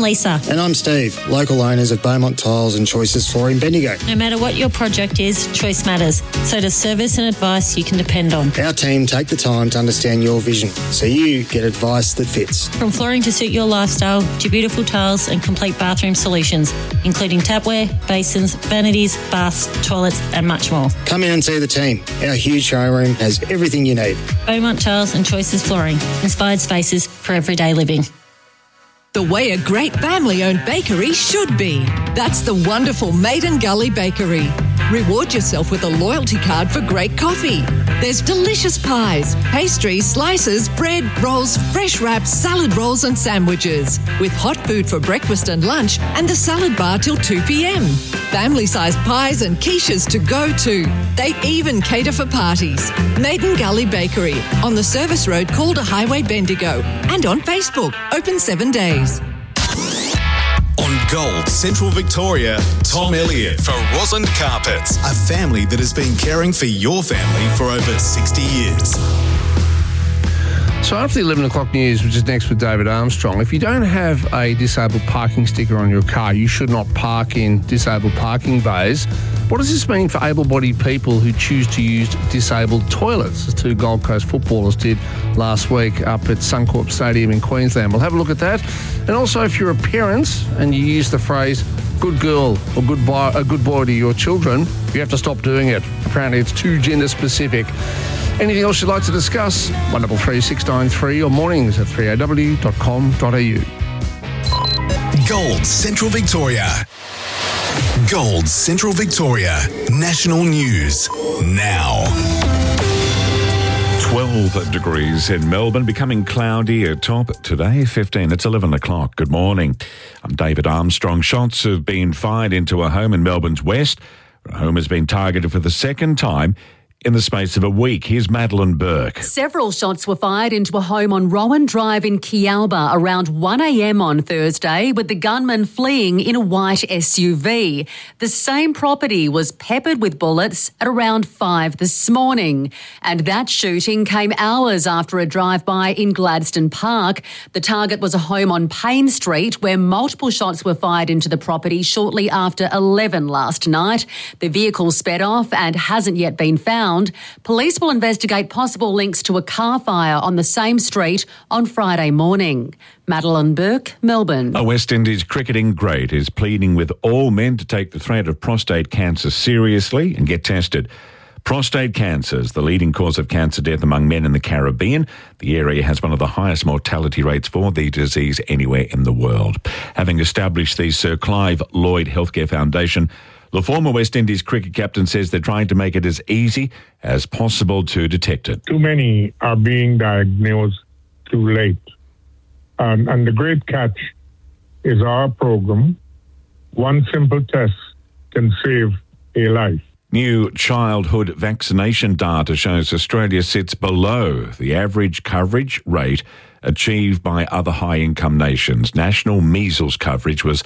Lisa. And I'm Steve, local owners of Beaumont Tiles and Choices Flooring Bendigo. No matter what your project is, choice matters. So does service and advice you can depend on. Our team take the time to understand your vision, so you get advice that fits. From flooring to suit your lifestyle to beautiful tiles and complete bathroom solutions, including tapware, basins, vanities, baths, toilets and much more. Come in and see the team. Our huge showroom has everything you need. Beaumont Tiles and Choices Flooring. Inspired spaces for everyday living. The way a great family-owned bakery should be. That's the wonderful Maiden Gully Bakery. Reward yourself with a loyalty card for great coffee. There's delicious pies, pastries, slices, bread, rolls, fresh wraps, salad rolls and sandwiches. With hot food for breakfast and lunch and the salad bar till 2 p.m. Family-sized pies and quiches to go to. They even cater for parties. Maiden Gully Bakery on the Service Road, Calder Highway, Bendigo. And on Facebook, open 7 days. On Gold Central Victoria, Tom Elliott for Roslyn Carpets, a family that has been caring for your family for over 60 years. So after the 11 o'clock news, which is next with David Armstrong, if you don't have a disabled parking sticker on your car, you should not park in disabled parking bays. What does this mean for able-bodied people who choose to use disabled toilets, as two Gold Coast footballers did last week up at Suncorp Stadium in Queensland? We'll have a look at that. And also, if you're a parent and you use the phrase good girl or good boy to your children, you have to stop doing it. Apparently, it's too gender-specific. Anything else you'd like to discuss? 133 693 or mornings at 3aw.com.au. Gold Central Victoria. Gold Central Victoria. National News now. 12 degrees in Melbourne, becoming cloudy at top today, 15. It's 11 o'clock. Good morning. I'm David Armstrong. Shots have been fired into a home in Melbourne's west. A home has been targeted for the second time in the space of a week. Here's Madeline Burke. Several shots were fired into a home on Rowan Drive in Kialba around 1 a.m. on Thursday, with the gunman fleeing in a white SUV. The same property was peppered with bullets at around 5 this morning. And that shooting came hours after a drive-by in Gladstone Park. The target was a home on Payne Street, where multiple shots were fired into the property shortly after 11 last night. The vehicle sped off and hasn't yet been found. Police will investigate possible links to a car fire on the same street on Friday morning. Madeline Burke, Melbourne. A West Indies cricketing great is pleading with all men to take the threat of prostate cancer seriously and get tested. Prostate cancer is the leading cause of cancer death among men in the Caribbean. The area has one of the highest mortality rates for the disease anywhere in the world. Having established the Sir Clive Lloyd Healthcare Foundation, the former West Indies cricket captain says they're trying to make it as easy as possible to detect it. Too many are being diagnosed too late. And the great catch is our program. One simple test can save a life. New childhood vaccination data shows Australia sits below the average coverage rate achieved by other high-income nations. National measles coverage was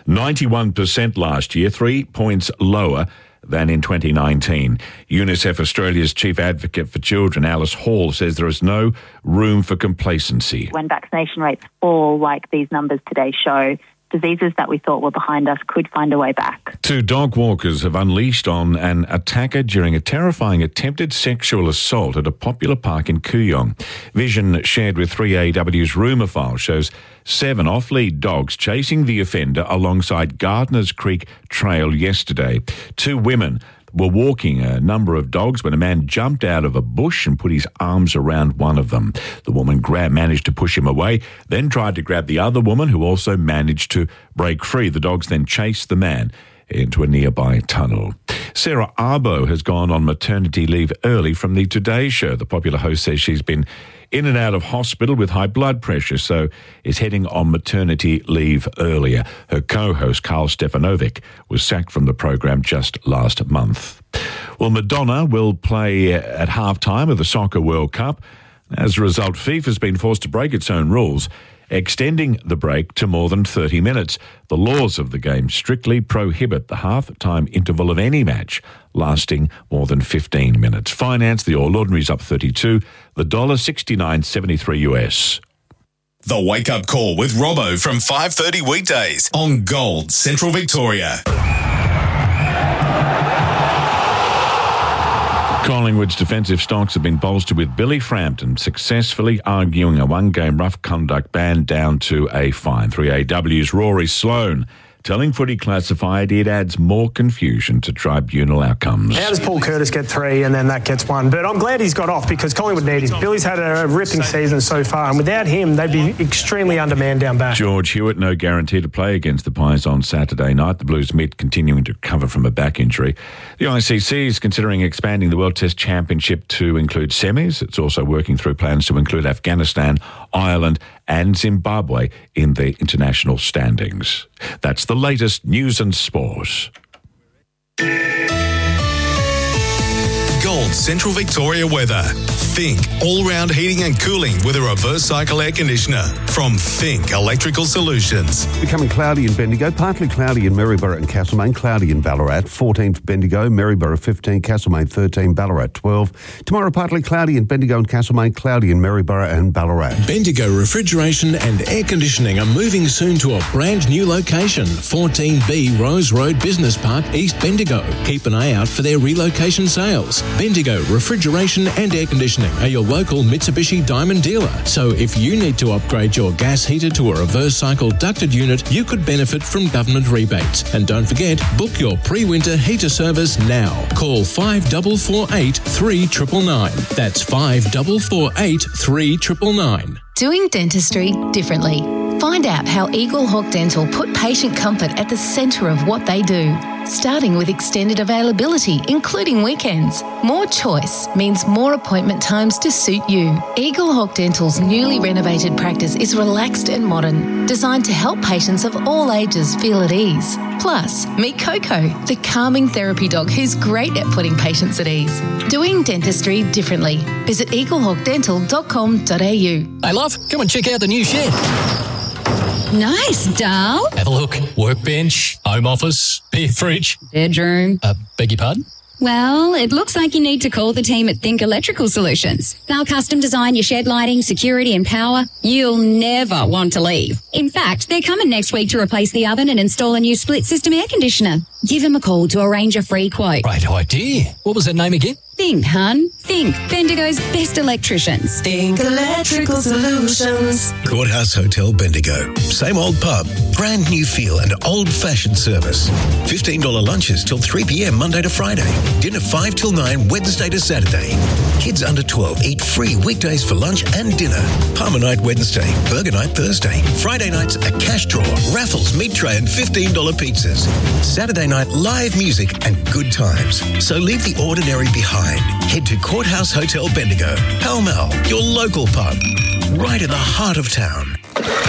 91% last year, 3 points lower than in 2019. UNICEF Australia's chief advocate for children, Alice Hall, says there is no room for complacency. When vaccination rates fall, like these numbers today show, diseases that we thought were behind us could find a way back. 2 dog walkers have unleashed on an attacker during a terrifying attempted sexual assault at a popular park in Kooyong. Vision shared with 3AW's rumour file shows 7 off-lead dogs chasing the offender alongside Gardners Creek Trail yesterday. 2 women were walking a number of dogs when a man jumped out of a bush and put his arms around one of them. The woman managed to push him away, then tried to grab the other woman, who also managed to break free. The dogs then chased the man into a nearby tunnel. Sarah Arbo has gone on maternity leave early from the Today Show. The popular host says she's been in and out of hospital with high blood pressure, so is heading on maternity leave earlier. Her co-host, Carl Stefanovic, was sacked from the program just last month. Well, Madonna will play at halftime of the Soccer World Cup. As a result, FIFA's been forced to break its own rules, extending the break to more than 30 minutes. The laws of the game strictly prohibit the half-time interval of any match lasting more than 15 minutes. Finance, the All Ordinary's up 32, the $1.69.73 US. The Wake Up Call with Robbo from 5:30 weekdays on Gold Central Victoria. Collingwood's defensive stocks have been bolstered with Billy Frampton successfully arguing a one-game rough conduct ban down to a fine. 3AW's Rory Sloane telling Footy Classified it adds more confusion to tribunal outcomes. How does Paul Curtis get 3 and then that gets 1? But I'm glad he's got off because Collingwood need him. Billy's had a ripping season so far, and without him, they'd be extremely undermanned down back. George Hewitt, no guarantee to play against the Pies on Saturday night. The Blues mid continuing to recover from a back injury. The ICC is considering expanding the World Test Championship to include semis. It's also working through plans to include Afghanistan, Ireland and Zimbabwe in the international standings. That's the latest news and sport. Gold Central Victoria weather. Think all-round heating and cooling with a reverse cycle air conditioner from Think Electrical Solutions. Becoming cloudy in Bendigo, partly cloudy in Maryborough and Castlemaine, cloudy in Ballarat, 14 for Bendigo, Maryborough 15, Castlemaine 13, Ballarat 12. Tomorrow, partly cloudy in Bendigo and Castlemaine, cloudy in Maryborough and Ballarat. Bendigo Refrigeration and Air Conditioning are moving soon to a brand new location, 14B Rose Road Business Park, East Bendigo. Keep an eye out for their relocation sales. Bendigo Refrigeration and Air Conditioning are your local Mitsubishi Diamond dealer. So if you need to upgrade your gas heater to a reverse cycle ducted unit, you could benefit from government rebates. And don't forget, book your pre-winter heater service now. Call 5448 3999. That's 5448 3999. Doing dentistry differently. Find out how Eagle Hawk Dental put patient comfort at the centre of what they do. Starting with extended availability, including weekends. More choice means more appointment times to suit you. Eagle Hawk Dental's newly renovated practice is relaxed and modern, designed to help patients of all ages feel at ease. Plus, meet Coco, the calming therapy dog who's great at putting patients at ease. Doing dentistry differently. Visit eaglehawkdental.com.au. Hey, love, come and check out the new shed. Nice, doll. Have a look. Workbench, home office, beer fridge. Bedroom. Beg your pardon? Well, it looks like you need to call the team at Think Electrical Solutions. They'll custom design your shed lighting, security and power. You'll never want to leave. In fact, they're coming next week to replace the oven and install a new split system air conditioner. Give them a call to arrange a free quote. Great idea. What was that name again? Think, hun. Think. Bendigo's best electricians. Think Electrical Solutions. Courthouse Hotel Bendigo. Same old pub, brand new feel and old-fashioned service. $15 lunches till 3 p.m. Monday to Friday. Dinner 5 till 9 Wednesday to Saturday. Kids under 12 eat free weekdays for lunch and dinner. Palmer night Wednesday, burger night Thursday. Friday nights a cash draw, raffles, meat tray and $15 pizzas. Saturday night live music and good times. So leave the ordinary behind. Head to Courthouse Hotel Bendigo, Pall Mall, your local pub, right in the heart of town.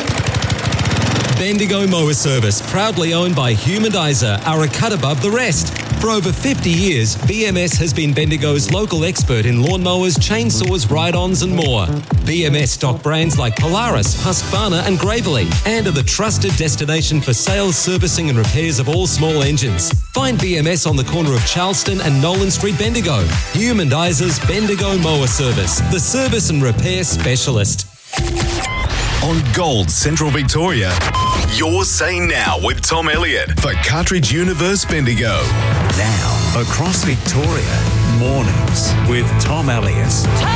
Bendigo Mower Service, proudly owned by Humandizer, are a cut above the rest. For over 50 years, BMS has been Bendigo's local expert in lawnmowers, chainsaws, ride-ons and more. BMS stock brands like Polaris, Husqvarna and Gravely and are the trusted destination for sales, servicing and repairs of all small engines. Find BMS on the corner of Charleston and Nolan Street, Bendigo. Humandizer's Bendigo Mower Service, the service and repair specialist. On Gold Central Victoria, Your Say Now with Tom Elliott for Cartridge Universe Bendigo. Now, across Victoria, mornings with Tom Elliott.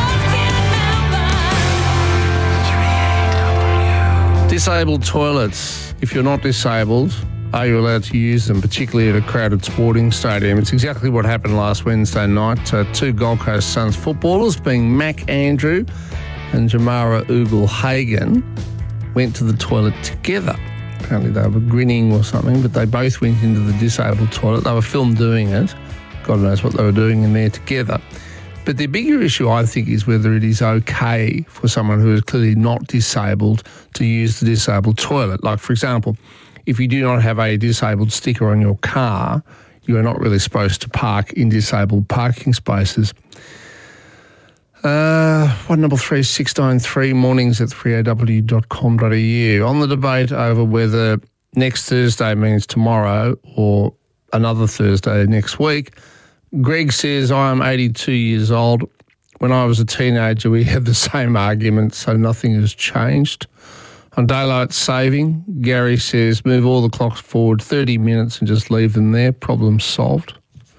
Disabled toilets. If you're not disabled, are you allowed to use them, particularly at a crowded sporting stadium? It's exactly what happened last Wednesday night. Two Gold Coast Suns footballers, being Mac Andrew and Jamara Ugle-Hagan, went to the toilet together. Apparently they were grinning or something, but they both went into the disabled toilet. They were filmed doing it. God knows what they were doing in there together. But the bigger issue, I think, is whether it is okay for someone who is clearly not disabled to use the disabled toilet. Like, for example, if you do not have a disabled sticker on your car, you are not really supposed to park in disabled parking spaces. 133 mornings at 3aw.com.au. On the debate over whether next Thursday means tomorrow or another Thursday next week, Greg says, I am 82 years old. When I was a teenager, we had the same argument, so nothing has changed. On daylight saving, Gary says move all the clocks forward 30 minutes and just leave them there. Problem solved.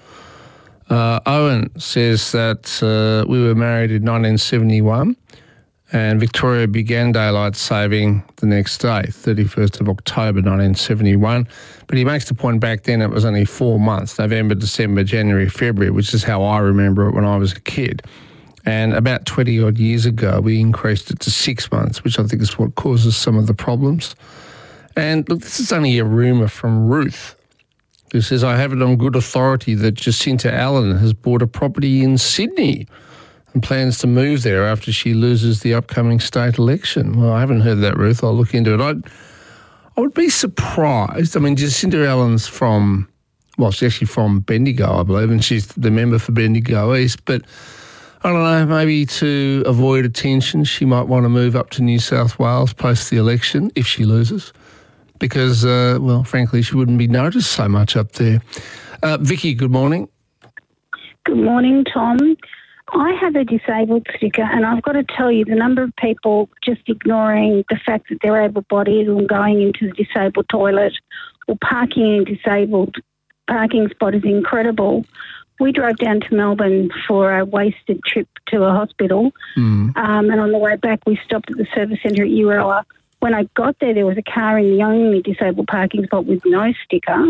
Owen says that we were married in 1971 and Victoria began daylight saving the next day, 31st of October 1971. But he makes the point back then it was only 4 months, November, December, January, February, which is how I remember it when I was a kid. And about 20-odd years ago, we increased it to 6 months, which I think is what causes some of the problems. And look, this is only a rumour from Ruth, who says, I have it on good authority that Jacinta Allen has bought a property in Sydney and plans to move there after she loses the upcoming state election. Well, I haven't heard that, Ruth. I'll look into it. I would be surprised. I mean, Jacinta Allen's from, well, she's actually from Bendigo, I believe, and she's the member for Bendigo East, but I don't know, maybe to avoid attention, she might want to move up to New South Wales post the election if she loses because, well, frankly, she wouldn't be noticed so much up there. Vicky, good morning. Good morning, Tom. I have a disabled sticker and I've got to tell you the number of people just ignoring the fact that they're able-bodied and going into the disabled toilet or parking in a disabled parking spot is incredible. We drove down to Melbourne for a wasted trip to a hospital, and on the way back we stopped at the service centre at Euroa. When I got there, there was a car in the only disabled parking spot with no sticker.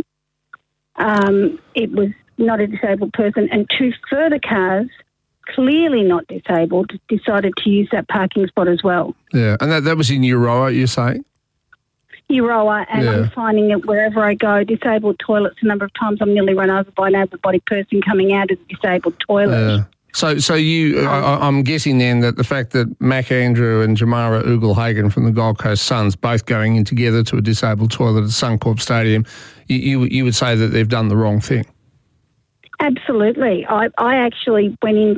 It was not a disabled person, and two further cars, clearly not disabled, decided to use that parking spot as well. Yeah, and that was in Euroa, you're saying? Euroa, and I'm finding it wherever I go, disabled toilets, a number of times I'm nearly run over by an able-bodied person coming out of the disabled toilet. So you, I'm guessing then that the fact that Mac Andrew and Jamara Ugle-Hagan from the Gold Coast Suns both going in together to a disabled toilet at Suncorp Stadium, you would say that they've done the wrong thing? Absolutely. I actually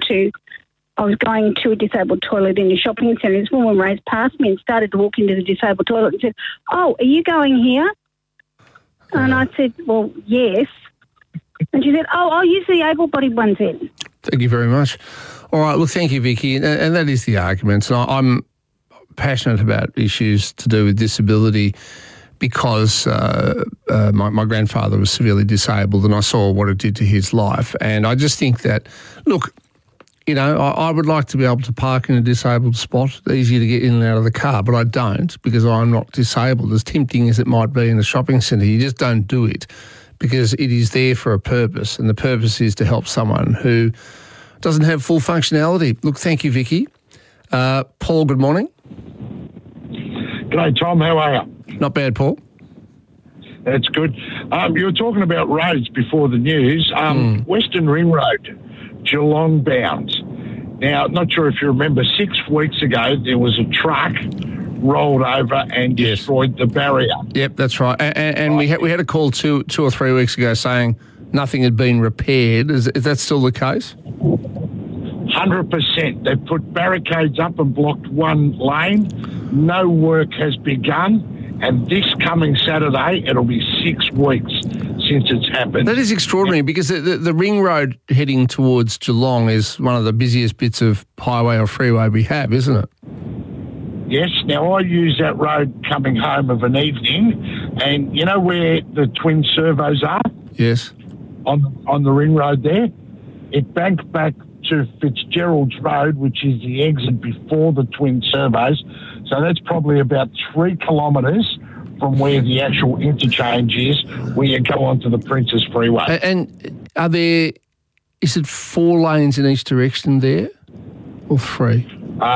I was going to a disabled toilet in a shopping centre. This woman raced past me and started to walk into the disabled toilet and said, "Oh, are you going here?" And I said, "Well, yes." And she said, "Oh, I'll use the able-bodied ones then." Thank you very much. All right, well, thank you, Vicky. And that is the argument. And I'm passionate about issues to do with disability because my grandfather was severely disabled and I saw what it did to his life. And I just think that, look, you know, I would like to be able to park in a disabled spot. It's easier to get in and out of the car, but I don't because I'm not disabled. As tempting as it might be in a shopping centre, you just don't do it because it is there for a purpose, and the purpose is to help someone who doesn't have full functionality. Look, thank you, Vicky. Paul, good morning. G'day, Tom. How are you? Not bad, Paul. That's good. You were talking about roads before the news. Western Ring Road, Geelong bound. Now, not sure if you remember, 6 weeks ago there was a truck rolled over and destroyed the barrier. Yep, that's right. And we had a call two or 3 weeks ago saying nothing had been repaired. Is that still the case? 100%. They put barricades up and blocked one lane. No work has begun. And this coming Saturday, it'll be 6 weeks since it's happened. That is extraordinary because the ring road heading towards Geelong is one of the busiest bits of highway or freeway we have, isn't it? Yes. Now, I use that road coming home of an evening, and you know where the twin servos are? Yes. On the ring road there? It banked back to Fitzgerald's Road, which is the exit before the twin servos. So that's probably about 3 kilometres from where the actual interchange is, where you go onto the Princess Freeway. And is it 4 lanes in each direction there or 3?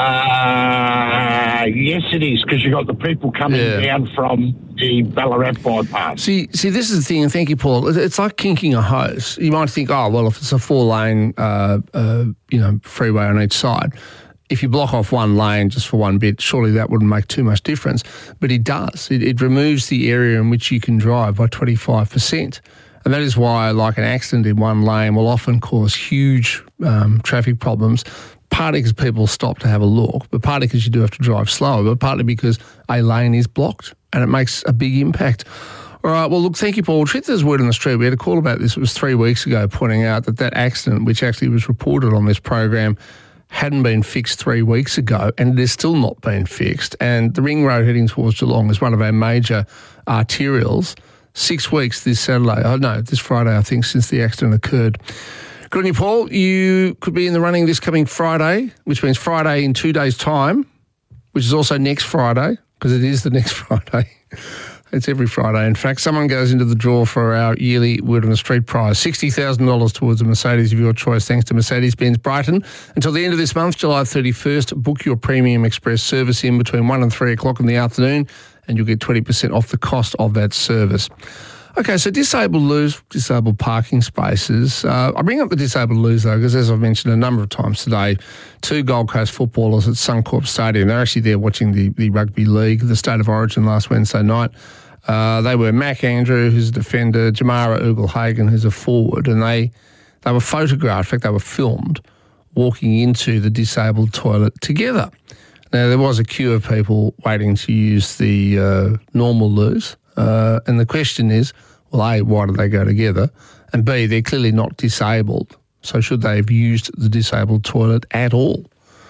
Yes, it is, because you got the people coming down from the Ballarat bypass. See, this is the thing, and thank you, Paul. It's like kinking a hose. You might think, oh, well, if it's a 4-lane, freeway on each side, if you block off one lane just for one bit, surely that wouldn't make too much difference. But it does. It removes the area in which you can drive by 25%. And that is why, like, an accident in one lane will often cause huge traffic problems, partly because people stop to have a look, but partly because you do have to drive slower, but partly because a lane is blocked and it makes a big impact. All right, well, look, thank you, Paul. Treat there's word on the street. We had a call about this. It was 3 weeks ago pointing out that accident, which actually was reported on this program, hadn't been fixed 3 weeks ago, and it is still not been fixed. And the ring road heading towards Geelong is one of our major arterials. 6 weeks this Friday, I think, since the accident occurred. Good on you, Paul. You could be in the running this coming Friday, which means Friday in 2 days' time, which is also next Friday, because it is the next Friday. It's every Friday. In fact, someone goes into the draw for our yearly Word on the Street prize, $60,000 towards a Mercedes of your choice, thanks to Mercedes-Benz Brighton. Until the end of this month, July 31st, book your Premium Express service in between 1 and 3 o'clock in the afternoon, and you'll get 20% off the cost of that service. Okay, so disabled parking spaces. I bring up the disabled loos, though, because as I've mentioned a number of times today, 2 Gold Coast footballers at Suncorp Stadium, they're actually there watching the Rugby League, the State of Origin last Wednesday night. They were Mac Andrew, who's a defender, Jamara Ugle-Hagan, who's a forward, and they were photographed, in fact, they were filmed, walking into the disabled toilet together. Now, there was a queue of people waiting to use the normal loos, and the question is, well, A, why did they go together? And B, they're clearly not disabled, so should they have used the disabled toilet at all?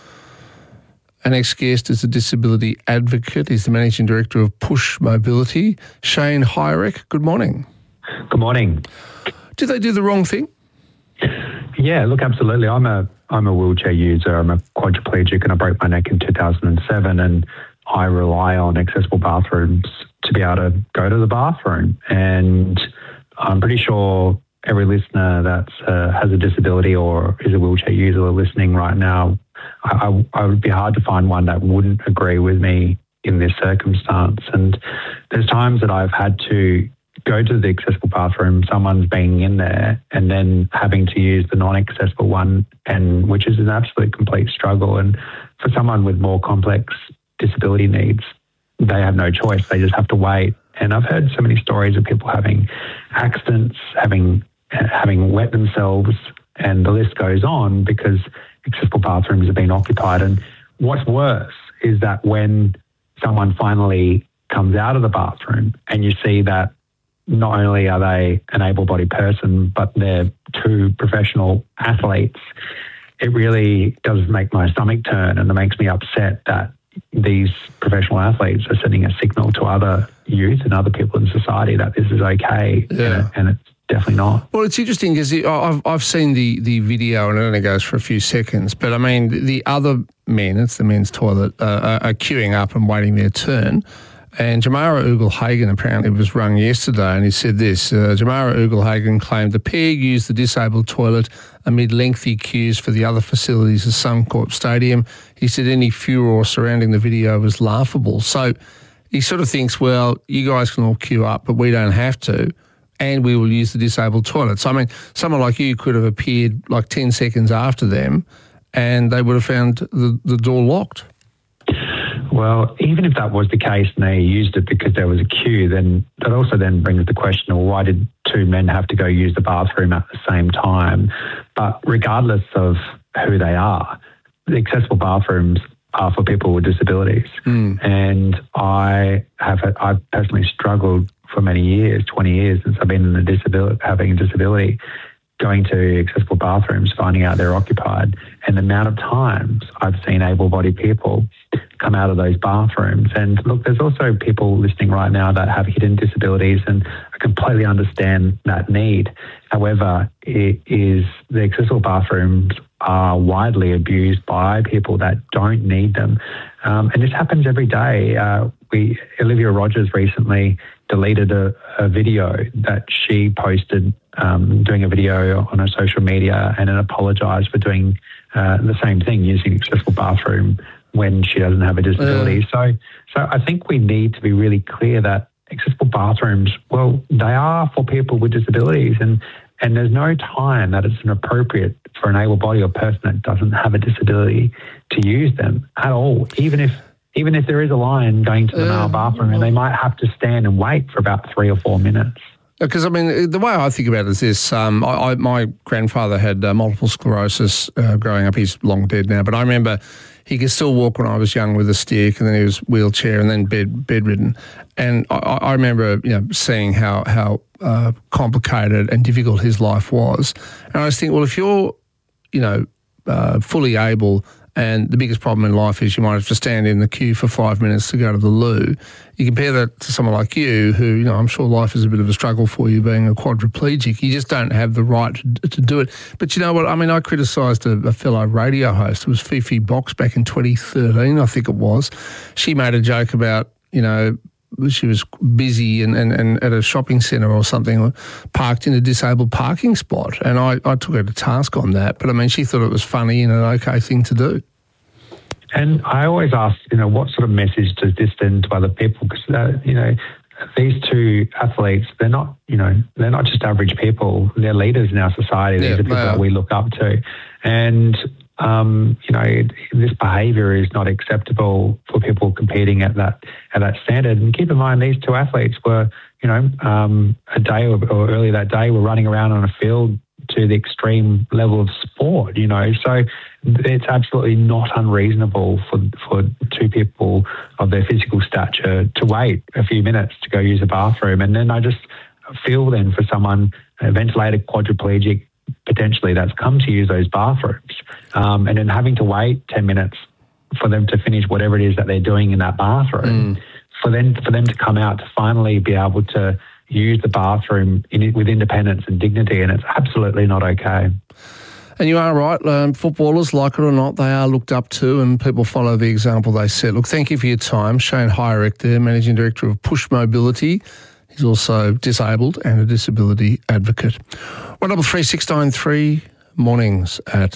Our next guest is a disability advocate. He's the Managing Director of Push Mobility, Shane Hyrek. Good morning. Good morning. Did they do the wrong thing? Yeah, look, absolutely. I'm a wheelchair user. I'm a quadriplegic and I broke my neck in 2007 and I rely on accessible bathrooms to be able to go to the bathroom. And I'm pretty sure every listener that has a disability or is a wheelchair user listening right now, I would be hard to find one that wouldn't agree with me in this circumstance. And there's times that I've had to go to the accessible bathroom, someone's being in there and then having to use the non-accessible one, and which is an absolute complete struggle. And for someone with more complex disability needs, they have no choice. They just have to wait. And I've heard so many stories of people having accidents, having wet themselves, and the list goes on because accessible bathrooms have been occupied. And what's worse is that when someone finally comes out of the bathroom and you see that not only are they an able-bodied person, but they're 2 professional athletes, it really does make my stomach turn, and it makes me upset that these professional athletes are sending a signal to other youth and other people in society that this is okay, and it's definitely not. Well, it's interesting because I've seen the video and it only goes for a few seconds, but I mean, the other men, it's the men's toilet, are queuing up and waiting their turn. And Jamara Ugle-Hagan apparently was rung yesterday and he said this, Jamara Ugle-Hagan claimed the pair used the disabled toilet amid lengthy queues for the other facilities at Suncorp Stadium. He said any furor surrounding the video was laughable. So he sort of thinks, well, you guys can all queue up, but we don't have to, and we will use the disabled toilet. So, I mean, someone like you could have appeared like 10 seconds after them and they would have found the door locked. Well, even if that was the case and they used it because there was a queue, then that also then brings the question, well, why did 2 men have to go use the bathroom at the same time? But regardless of who they are, the accessible bathrooms are for people with disabilities. And I've personally struggled for many years, 20 years since I've been having a disability, going to accessible bathrooms, finding out they're occupied, and the amount of times I've seen able-bodied people come out of those bathrooms. And look, there's also people listening right now that have hidden disabilities, and I completely understand that need. However, the accessible bathrooms are widely abused by people that don't need them. And this happens every day. Olivia Rogers recently deleted a video that she posted doing a video on her social media and then apologised for doing the same thing, using accessible bathroom when she doesn't have a disability. So I think we need to be really clear that accessible bathrooms, well, they are for people with disabilities, and there's no time that it's inappropriate for an able-bodied or person that doesn't have a disability to use them at all, even if there is a line going to the male bathroom and they might have to stand and wait for about 3 or 4 minutes. Because, I mean, the way I think about it is this. My grandfather had multiple sclerosis growing up. He's long dead now, but I remember he could still walk when I was young with a stick, and then he was wheelchair and then bedridden. And I remember, seeing how complicated and difficult his life was. And I just think, well, if you're, fully able, and the biggest problem in life is you might have to stand in the queue for 5 minutes to go to the loo. You compare that to someone like you who, you know, I'm sure life is a bit of a struggle for you being a quadriplegic. You just don't have the right to do it. But you know what? I mean, I criticised a fellow radio host. It was Fifi Box back in 2013, I think it was. She made a joke about, you know, she was busy and at a shopping centre or something, parked in a disabled parking spot. And I took her to task on that. But, I mean, she thought it was funny and an okay thing to do. And I always ask, you know, what sort of message does this send to other people? Because, you know, these two athletes, they're not just average people. They're leaders in our society. These are people that we look up to. And, you know, this behaviour is not acceptable for people competing at that standard. And keep in mind, these two athletes were, you know, a day or earlier that day were running around on a field to the extreme level of sport, you know. So it's absolutely not unreasonable for two people of their physical stature to wait a few minutes to go use a bathroom. And then I just feel then for someone, a ventilated quadriplegic, potentially that's come to use those bathrooms, and then having to wait 10 minutes for them to finish whatever it is that they're doing in that bathroom, for them to come out to finally be able to use the bathroom with independence and dignity, and it's absolutely not okay. And you are right, footballers, like it or not, they are looked up to and people follow the example they set. Look, thank you for your time. Shane Hyrek there, Managing Director of Push Mobility. He's also disabled and a disability advocate. 133693 mornings at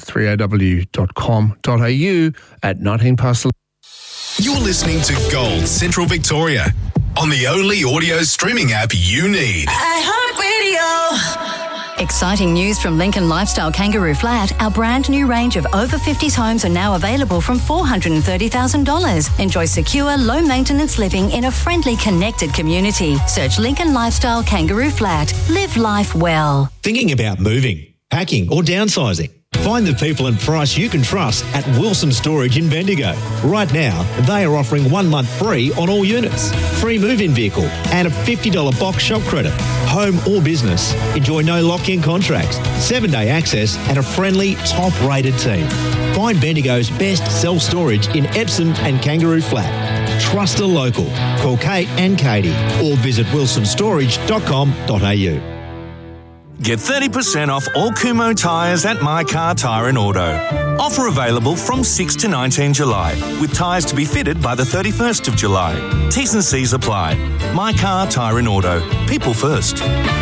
3aw.com.au at 19 past 11. You're listening to Gold Central Victoria on the only audio streaming app you need. iHeartRadio. Exciting news from Lincoln Lifestyle Kangaroo Flat. Our brand new range of over 50s homes are now available from $430,000. Enjoy secure, low maintenance living in a friendly, connected community. Search Lincoln Lifestyle Kangaroo Flat. Live life well. Thinking about moving, packing or downsizing? Find the people and price you can trust at Wilson Storage in Bendigo. Right now, they are offering 1 month free on all units, free move-in vehicle and a $50 box shop credit. Home or business, enjoy no lock-in contracts, 7-day access and a friendly, top-rated team. Find Bendigo's best self-storage in Epsom and Kangaroo Flat. Trust a local. Call Kate and Katie or visit wilsonstorage.com.au. Get 30% off all Kumho tyres at My Car Tyre and Auto. Offer available from 6 to 19 July, with tyres to be fitted by the 31st of July. T's and C's apply. My Car Tyre and Auto. People first.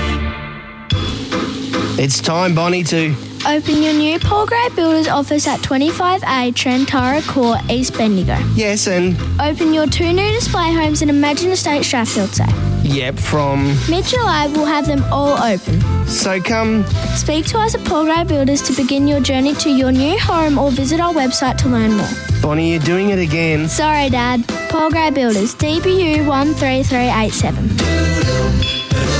It's time, Bonnie, to open your new Paul Gray Builders office at 25A Trentara Court, East Bendigo. Yes, and open your 2 new display homes in Imagine Estate, Strathfield Say. Yep, from mid-July we'll have them all open. So come speak to us at Paul Gray Builders to begin your journey to your new home or visit our website to learn more. Bonnie, you're doing it again. Sorry, Dad. Paul Gray Builders, DBU 13387.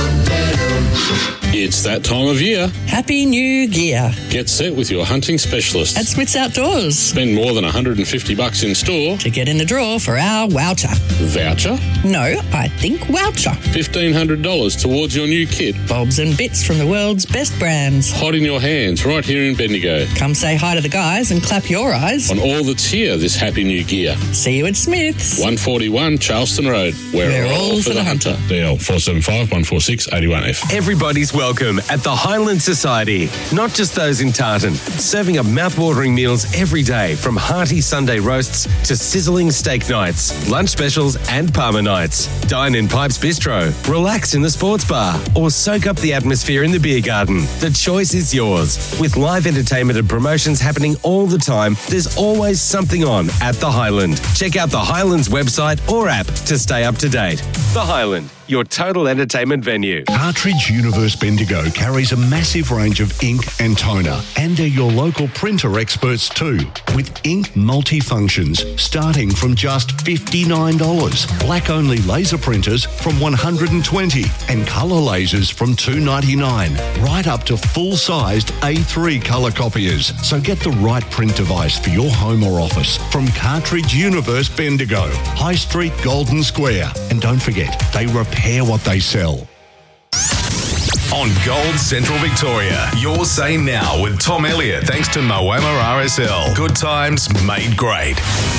It's that time of year. Happy New Year. Get set with your hunting specialist at Smith's Outdoors. Spend more than $150 in store to get in the draw for our voucher. Voucher? No, I think voucher. $1,500 towards your new kit. Bobs and bits from the world's best brands. Hot in your hands right here in Bendigo. Come say hi to the guys and clap your eyes on all that's here this Happy New Year. See you at Smith's. 141 Charleston Road. We're all for the hunter. DL 475-146-81F. Everybody's welcome at the Highland Society. Not just those in Tartan. Serving up mouth-watering meals every day, from hearty Sunday roasts to sizzling steak nights, lunch specials and Palmer nights. Dine in Pipes Bistro, relax in the sports bar, or soak up the atmosphere in the beer garden. The choice is yours. With live entertainment and promotions happening all the time, there's always something on at the Highland. Check out the Highland's website or app to stay up to date. The Highland, your total entertainment venue. Cartridge Universe Bendigo carries a massive range of ink and toner, and they're your local printer experts too, with ink multifunctions starting from just $59, black-only laser printers from $120, and colour lasers from $299, right up to full-sized A3 colour copiers. So get the right print device for your home or office from Cartridge Universe Bendigo, High Street, Golden Square. And don't forget, they repair what they sell. on Gold Central Victoria. Your say now with Tom Elliott, thanks to Moama RSL. Good times made great.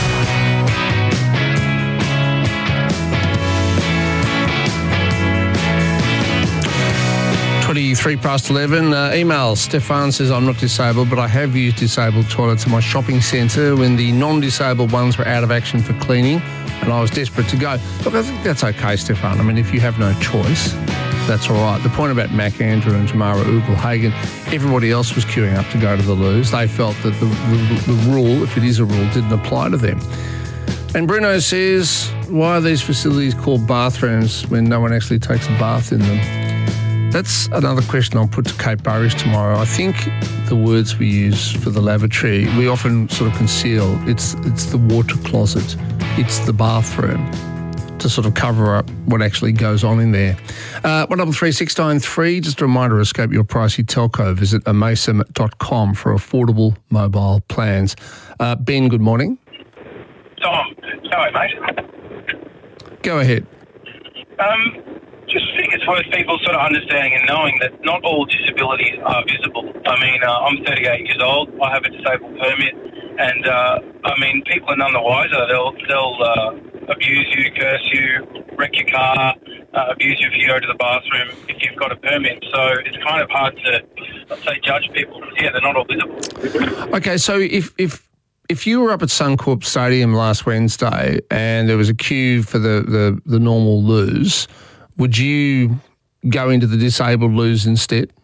11. Email. Stefan says, I'm not disabled, but I have used disabled toilets in my shopping centre when the non-disabled ones were out of action for cleaning and I was desperate to go. Look, I think that's okay, Stefan. I mean, if you have no choice, that's all right. The point about Mac Andrew and Jamara Ugle-Hagan, everybody else was queuing up to go to the loos. They felt that the rule, if it is a rule, didn't apply to them. And Bruno says, why are these facilities called bathrooms when no one actually takes a bath in them? That's another question I'll put to Kate Burridge tomorrow. I think the words we use for the lavatory, we often sort of conceal. It's the water closet. It's the bathroom, to sort of cover up what actually goes on in there. 133693, just a reminder, escape your pricey telco. Visit amasem.com for affordable mobile plans. Ben, good morning. Tom, sorry, mate. Go ahead. Just think it's worth people sort of understanding and knowing that not all disabilities are visible. I mean, I'm 38 years old. I have a disabled permit, and I mean, people are none the wiser. They'll abuse you, curse you, wreck your car, abuse you if you go to the bathroom if you've got a permit. So it's kind of hard to, let's say, judge people. Yeah, they're not all visible. Okay, so if you were up at Suncorp Stadium last Wednesday and there was a queue for the normal loos, would you go into the disabled loos instead?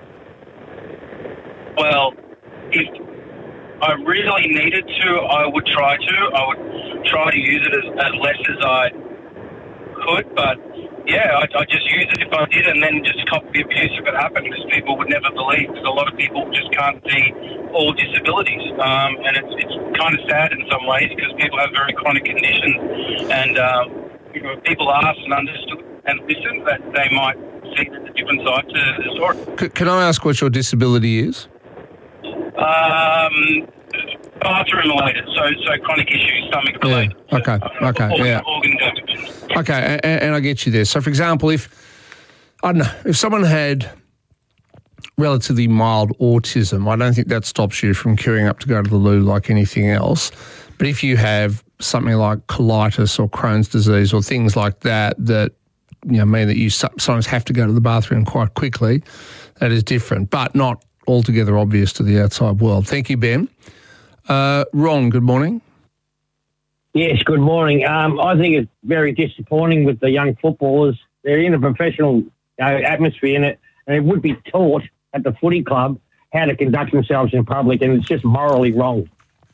Well, if I really needed to, I would try to. I would try to use it as less as I could, but yeah, I just use it if I did, and then just cop the abuse if it happened, because people would never believe, because a lot of people just can't see all disabilities, and it's kind of sad in some ways, because people have very chronic conditions, and if people ask and understood and listen, that they might see a different side to the story. Can I ask what your disability is? Bathroom related, so chronic issues, stomach related. Yeah. Okay, yeah. Organ damage. Okay, and I get you there. So, for example, if someone had relatively mild autism, I don't think that stops you from queuing up to go to the loo like anything else. But if you have something like colitis or Crohn's disease or things like that mean that you sometimes have to go to the bathroom quite quickly, that is different, but not altogether obvious to the outside world. Thank you, Ben. Ron, good morning. Yes, good morning. I think it's very disappointing with the young footballers. They're in a professional atmosphere in it, and it would be taught at the footy club how to conduct themselves in public, and it's just morally wrong.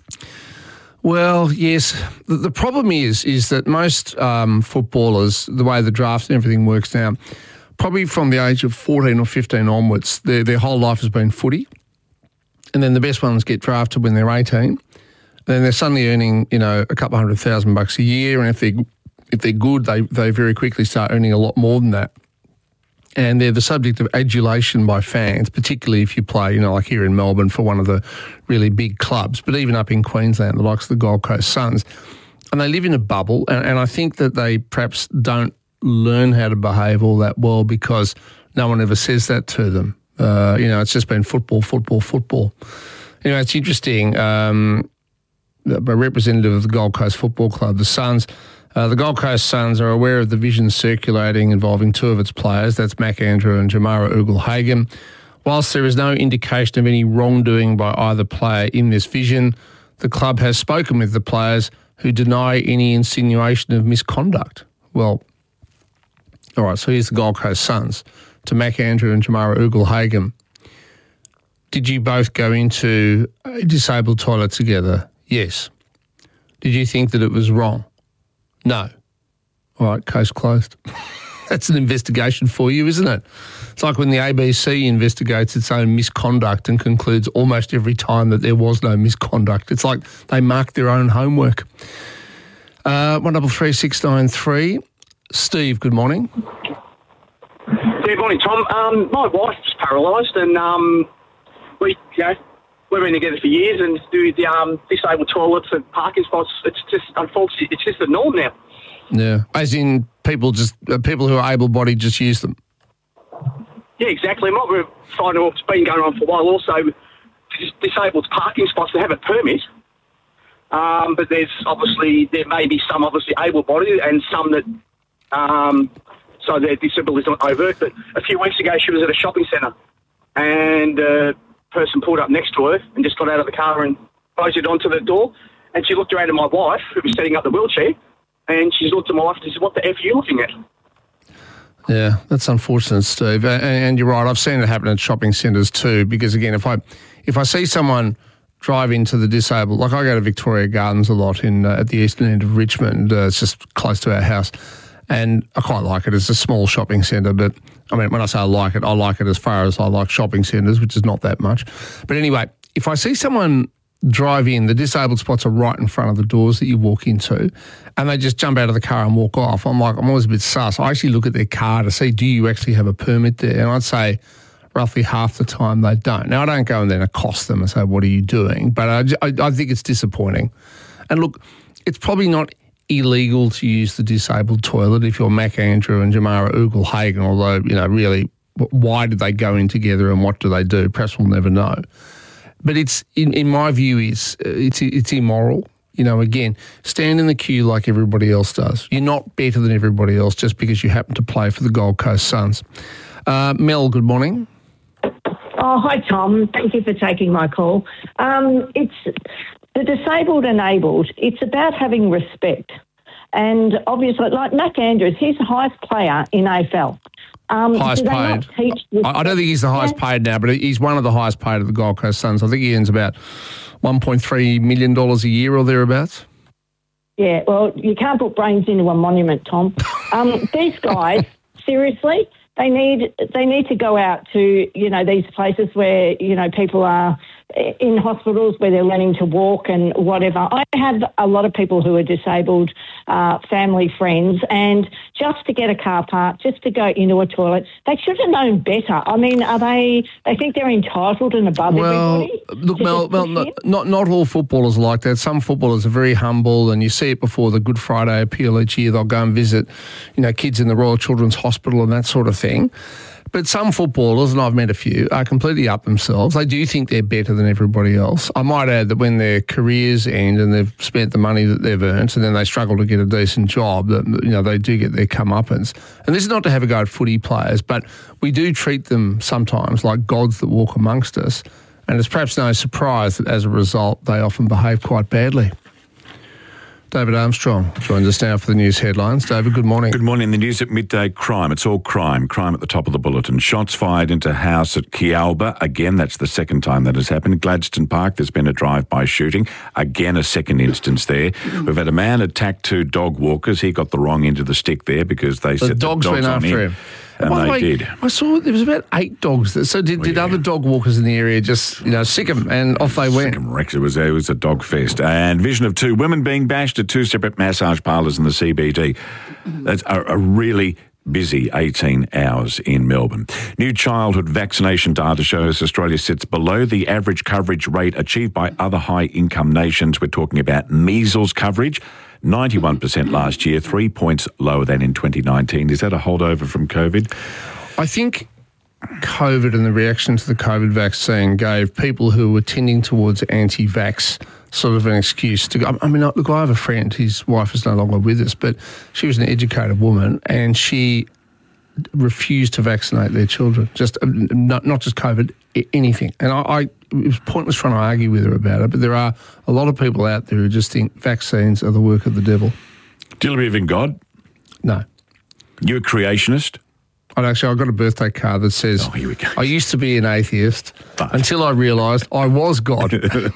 Well, yes. The problem is that most footballers, the way the draft and everything works now, probably from the age of 14 or 15 onwards, their whole life has been footy. And then the best ones get drafted when they're 18. And then they're suddenly earning, a couple of $100,000 a year. And if they're good, they very quickly start earning a lot more than that. And they're the subject of adulation by fans, particularly if you play, like here in Melbourne for one of the really big clubs, but even up in Queensland, the likes of the Gold Coast Suns. And they live in a bubble, and I think that they perhaps don't learn how to behave all that well because no one ever says that to them. It's just been football. It's interesting. A representative of the Gold Coast Football Club, the Suns, the Gold Coast Suns are aware of the vision circulating involving two of its players, that's Mac Andrew and Jamara Ugle-Hagan. Whilst there is no indication of any wrongdoing by either player in this vision, the club has spoken with the players who deny any insinuation of misconduct. Well, all right, so here's the Gold Coast Suns. To Mac Andrew and Jamara Ugle-Hagan. Did you both go into a disabled toilet together? Yes. Did you think that it was wrong? No. All right, case closed. That's an investigation for you, isn't it? It's like when the ABC investigates its own misconduct and concludes almost every time that there was no misconduct. It's like they mark their own homework. 133693. Steve, good morning. Good morning, Tom. My wife's paralysed, and we've been together for years, and do the disabled toilets and parking spots. It's just, unfortunately, it's just the norm now. Yeah, as in people who are able-bodied just use them. Yeah, exactly. And what we're finding, it's been going on for a while also, disabled parking spots that have a permit, but there may be some obviously able-bodied and some that, so their disability is not overt. But a few weeks ago she was at a shopping centre and a person pulled up next to her and just got out of the car and closed it onto the door, and she looked around at my wife, who was setting up the wheelchair, and she looked at my wife and said, "What the F are you looking at?" Yeah, that's unfortunate, Steve. And you're right. I've seen it happen at shopping centres too. Because again, if I see someone drive into the disabled, like I go to Victoria Gardens a lot at the eastern end of Richmond. It's just close to our house, and I quite like it. It's a small shopping centre, but I mean, when I say I like it as far as I like shopping centres, which is not that much. But anyway, if I see someone drive in, the disabled spots are right in front of the doors that you walk into, and they just jump out of the car and walk off. I'm always a bit sus. I actually look at their car to see, do you actually have a permit there? And I'd say roughly half the time they don't. Now, I don't go and then accost them and say, what are you doing? But I think it's disappointing. And look, it's probably not illegal to use the disabled toilet if you're Mac Andrew and Jamara Ugle-Hagan, although, really, why did they go in together and what do they do? Perhaps we'll never know. But it's, in my view, it's immoral. Again, stand in the queue like everybody else does. You're not better than everybody else just because you happen to play for the Gold Coast Suns. Mel, good morning. Oh, hi, Tom. Thank you for taking my call. It's the disabled enabled. It's about having respect. And obviously, like Mac Andrews, he's the highest player in AFL. Highest paid. I don't think he's the highest paid now, but he's one of the highest paid of the Gold Coast Suns. I think he earns about $1.3 million a year or thereabouts. Yeah, well, you can't put brains into a monument, Tom. These guys, seriously, they need to go out to, these places where, people are in hospitals where they're learning to walk and whatever. I have a lot of people who are disabled, family, friends, and just to get a car park, just to go into a toilet, they should have known better. I mean, they think they're entitled and above everybody? Look, Mel, not all footballers are like that. Some footballers are very humble, and you see it before the Good Friday appeal each year. They'll go and visit, kids in the Royal Children's Hospital and that sort of thing. But some footballers, and I've met a few, are completely up themselves. They do think they're better than everybody else. I might add that when their careers end and they've spent the money that they've earned and then they struggle to get a decent job, that they do get their comeuppance. And this is not to have a go at footy players, but we do treat them sometimes like gods that walk amongst us. And it's perhaps no surprise that as a result, they often behave quite badly. David Armstrong joins us now for the news headlines. David, good morning. Good morning. The news at midday, crime. It's all crime. Crime at the top of the bulletin. Shots fired into house at Kialba. Again, that's the second time that has happened. Gladstone Park, there's been a drive-by shooting. Again, a second instance there. We've had a man attack two dog walkers. He got the wrong end of the stick there because they set the dogs went on after him. And they did. I saw there was about 8 dogs. So did other dog walkers in the area just, sick them and off they went? Sick them, Rex. It was a dog fest. And vision of 2 women being bashed at 2 separate massage parlours in the CBD. That's a really busy 18 hours in Melbourne. New childhood vaccination data shows Australia sits below the average coverage rate achieved by other high-income nations. We're talking about measles coverage. 91% last year, 3 points lower than in 2019. Is that a holdover from COVID? I think COVID and the reaction to the COVID vaccine gave people who were tending towards anti-vax sort of an excuse to go. I mean, look, I have a friend, his wife is no longer with us, but she was an educated woman and she refused to vaccinate their children, just not just COVID, anything. And it was pointless trying to argue with her about it, but there are a lot of people out there who just think vaccines are the work of the devil. Do you believe in God? No. You a creationist? I got a birthday card that says, here we go. I used to be an atheist until I realised I was God.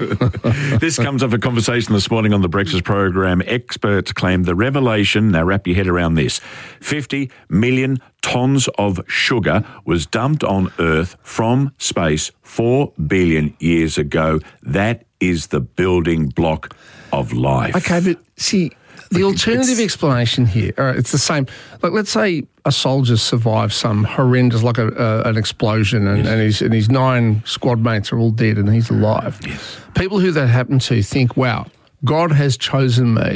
This comes up a conversation this morning on the breakfast program. Experts claim the revelation, now wrap your head around this, 50 million tonnes of sugar was dumped on Earth from space 4 billion years ago. That is the building block of life. Okay, but see, the alternative explanation here, it's the same. Like, let's say a soldier survives some horrendous, like an explosion, and his 9 squad mates are all dead and he's alive. Yes. People who that happen to think, wow, God has chosen me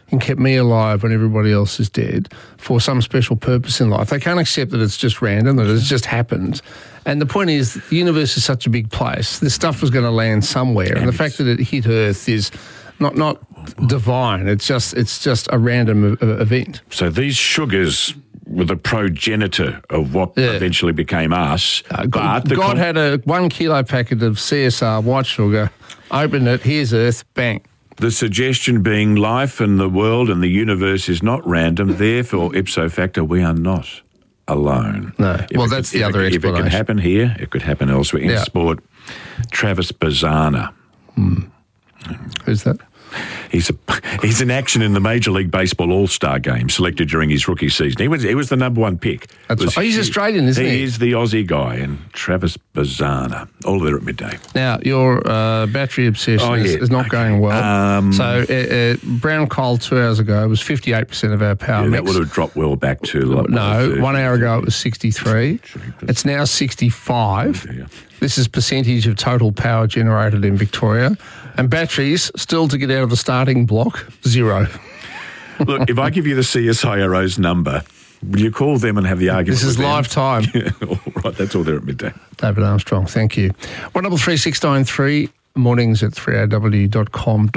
and kept me alive when everybody else is dead for some special purpose in life. They can't accept that it's just random, that it's just happened. And the point is, the universe is such a big place. This stuff was going to land somewhere, and the fact that it hit Earth is not divine. It's just a random event. So these sugars were the progenitor of what eventually became us. God had a 1 kilo packet of CSR white sugar, opened it, here's Earth, bang. The suggestion being life and the world and the universe is not random, therefore, ipso facto, we are not alone. No. Well, that's the other explanation. If it could happen here, it could happen elsewhere. In sport, Travis Bazana. Who's that? He's in action in the Major League Baseball All-Star Game, selected during his rookie season. He was the number one pick. He's Australian, isn't he? He is the Aussie guy, and Travis Bazana. All there at midday. Now, your battery obsession is not going well. Brown coal 2 hours ago was 58% of our power mix. That would have dropped well back to... No, 1 hour ago it was 63. It's now 65. This is percentage of total power generated in Victoria. And batteries, still to get out of the starting block, 0. Look, if I give you the CSIRO's number, will you call them and have the argument? This is live time. All right, that's all there at midday. David Armstrong, thank you. 133693, mornings at 3AW.com.